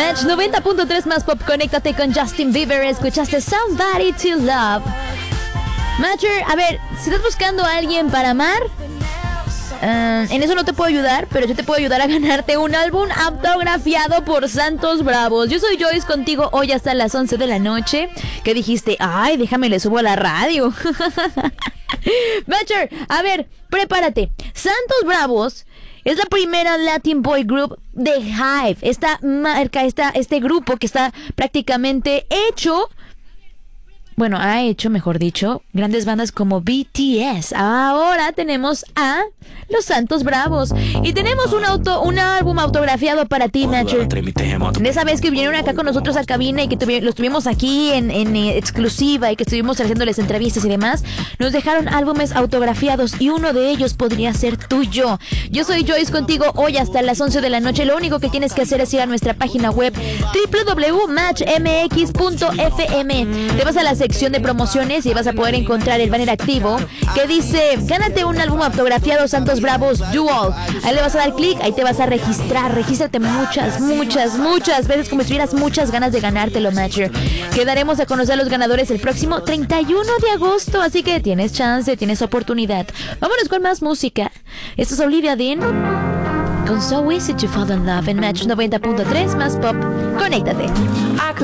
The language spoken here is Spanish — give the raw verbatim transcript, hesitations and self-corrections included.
Match noventa punto tres más pop. Conéctate con Justin Bieber. Escuchaste Somebody to Love. Matcher, a ver, si estás buscando a alguien para amar, uh, en eso no te puedo ayudar, pero yo te puedo ayudar a ganarte un álbum autografiado por Santos Bravos. Yo soy Joyce contigo hoy hasta las once de la noche. ¿Qué dijiste? Ay, déjame le subo a la radio. Matcher, a ver, prepárate. Santos Bravos es la primera Latin Boy Group de Hive. Esta marca, esta, este grupo que está prácticamente hecho... Bueno, ha hecho, mejor dicho, grandes bandas como B T S. Ahora tenemos a los Santos Bravos. Y tenemos un auto, un álbum autografiado para ti, Matcher. De esa vez que vinieron acá con nosotros a cabina y que tuvi- los tuvimos aquí en, en eh, exclusiva y que estuvimos haciéndoles entrevistas y demás, nos dejaron álbumes autografiados y uno de ellos podría ser tuyo. Yo soy Joyce contigo hoy hasta las once de la noche. Lo único que tienes que hacer es ir a nuestra página web doble u doble u doble u punto match m x punto f m. Te vas a la sección de promociones y vas a poder encontrar el banner activo que dice gánate un álbum autografiado Santos Bravos Dual. Ahí le vas a dar clic, ahí te vas a registrar. Regístrate muchas, muchas, muchas veces como si tuvieras muchas ganas de ganártelo, Matcher. Quedaremos a conocer a los ganadores el próximo treinta y uno de agosto, así que tienes chance, tienes oportunidad. Vámonos con más música. Esto es Olivia Dean con So Easy to Fall in Love en Match noventa punto tres más pop. Conéctate.